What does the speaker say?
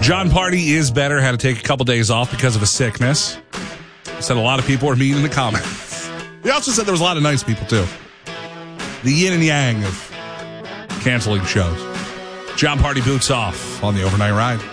John Party is better. Had to take a couple days off because of a sickness. Said a lot of people were mean in the comments. He also said there was a lot of nice people, too. The yin and yang of canceling shows. John Party boots off on the overnight ride.